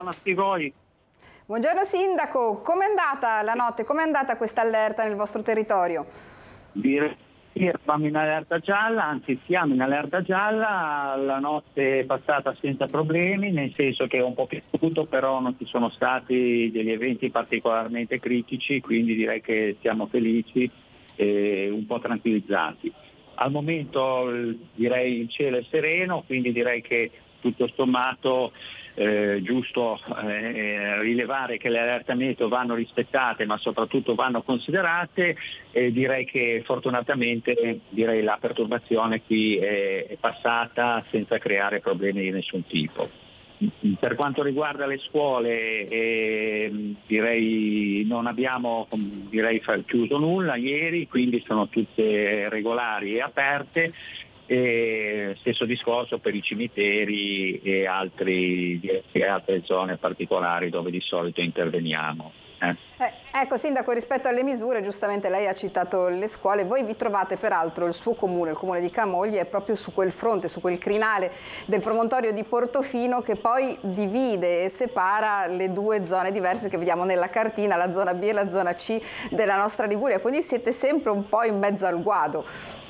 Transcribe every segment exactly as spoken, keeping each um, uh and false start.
Buongiorno a voi. Buongiorno Sindaco, com'è andata la notte? Com'è andata questa allerta nel vostro territorio? Direi che eravamo in allerta gialla, anzi siamo in allerta gialla, la notte è passata senza problemi, nel senso che è un po' piovuto, però non ci sono stati degli eventi particolarmente critici, quindi direi che siamo felici e un po' tranquillizzati. Al momento direi il cielo è sereno, quindi direi che tutto sommato eh, giusto eh, rilevare che le allerte meteo vanno rispettate ma soprattutto vanno considerate, e direi che fortunatamente direi la perturbazione qui è, è passata senza creare problemi di nessun tipo. Per quanto riguarda le scuole eh, direi non abbiamo direi chiuso nulla ieri, quindi sono tutte regolari e aperte. E stesso discorso per i cimiteri e, altri, e altre zone particolari dove di solito interveniamo. Eh. Eh, ecco Sindaco, rispetto alle misure, giustamente lei ha citato le scuole, voi vi trovate peraltro, il suo comune, il comune di Camogli, è proprio su quel fronte, su quel crinale del promontorio di Portofino che poi divide e separa le due zone diverse che vediamo nella cartina, la zona B e la zona C della nostra Liguria, quindi siete sempre un po' in mezzo al guado.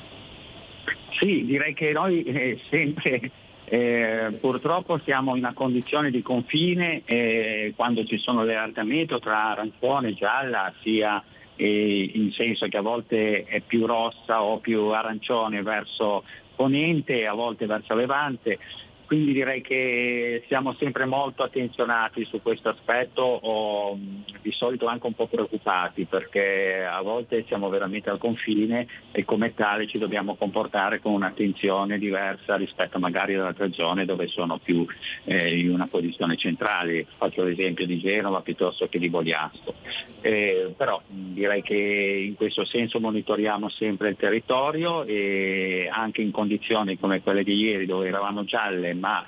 Sì, direi che noi eh, sempre eh, purtroppo siamo in una condizione di confine eh, quando ci sono le alerte meteo tra arancione e gialla, sia eh, in senso che a volte è più rossa o più arancione verso ponente e a volte verso levante. Quindi direi che siamo sempre molto attenzionati su questo aspetto, o di solito anche un po' preoccupati, perché a volte siamo veramente al confine e come tale ci dobbiamo comportare con un'attenzione diversa rispetto magari ad altre zone dove sono più eh, in una posizione centrale. Faccio l'esempio di Genova piuttosto che di Bogliasco. Eh, però direi che in questo senso monitoriamo sempre il territorio, e anche in condizioni come quelle di ieri dove eravamo gialle ma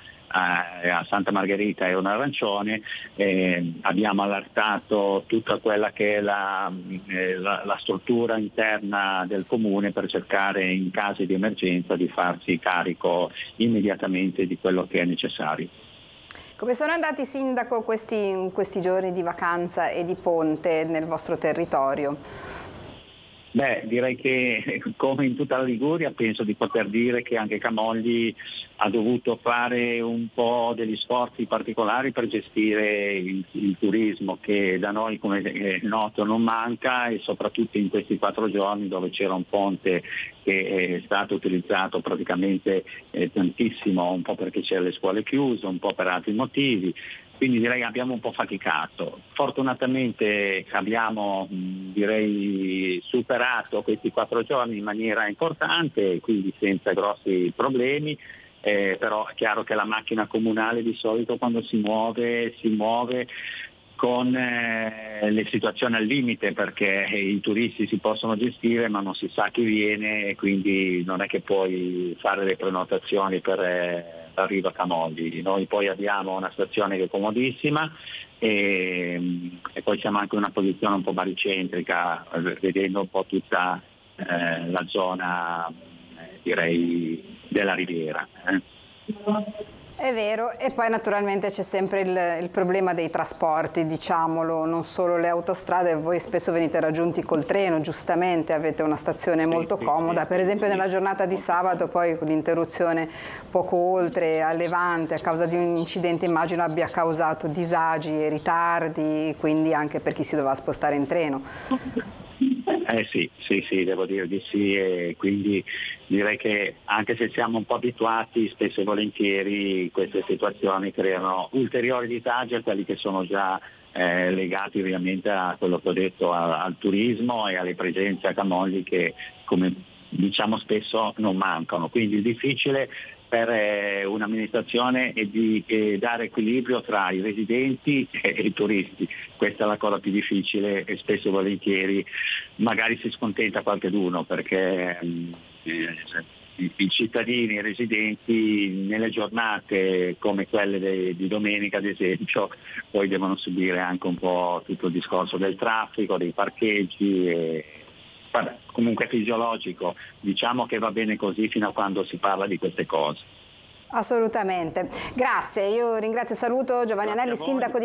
a Santa Margherita è un arancione, eh, abbiamo allertato tutta quella che è la, eh, la, la struttura interna del comune per cercare in casi di emergenza di farsi carico immediatamente di quello che è necessario. Come sono andati Sindaco questi, questi giorni di vacanza e di ponte nel vostro territorio? Beh, direi che come in tutta la Liguria penso di poter dire che anche Camogli ha dovuto fare un po' degli sforzi particolari per gestire il, il turismo che da noi, come è noto, non manca, e soprattutto in questi quattro giorni dove c'era un ponte che è stato utilizzato praticamente eh, tantissimo, un po' perché c'erano le scuole chiuse, un po' per altri motivi. Quindi direi che abbiamo un po' faticato. Fortunatamente abbiamo direi superato questi quattro giorni in maniera importante, quindi senza grossi problemi, eh, però è chiaro che la macchina comunale di solito quando si muove si muove con eh, le situazioni al limite, perché i turisti si possono gestire ma non si sa chi viene, e quindi non è che puoi fare le prenotazioni per eh, l'arrivo a Camogli. Noi poi abbiamo una stazione che è comodissima e, e poi siamo anche in una posizione un po' baricentrica, vedendo un po' tutta eh, la zona eh, direi della riviera. Eh. È vero, e poi naturalmente c'è sempre il, il problema dei trasporti, diciamolo, non solo le autostrade, voi spesso venite raggiunti col treno, giustamente avete una stazione molto comoda, per esempio nella giornata di sabato poi con l'interruzione poco oltre a Levante a causa di un incidente immagino abbia causato disagi e ritardi, quindi anche per chi si doveva spostare in treno. Eh sì, sì, sì, devo dire di sì, e quindi direi che anche se siamo un po' abituati, spesso e volentieri queste situazioni creano ulteriori disagi a quelli che sono già eh, legati ovviamente a quello che ho detto, a, al turismo e alle presenze a Camogli che, come diciamo spesso, non mancano. Quindi il difficile per eh, un'amministrazione è di eh, dare equilibrio tra i residenti e, e i turisti. Questa è la cosa più difficile, e spesso e volentieri magari si scontenta qualcheduno, perché eh, i, i cittadini, i residenti nelle giornate come quelle de, di domenica ad esempio poi devono subire anche un po' tutto il discorso del traffico, dei parcheggi e, vabbè, comunque fisiologico, diciamo che va bene così fino a quando si parla di queste cose. Assolutamente. Grazie, io ringrazio e saluto Giovanni Grazie Anelli, sindaco di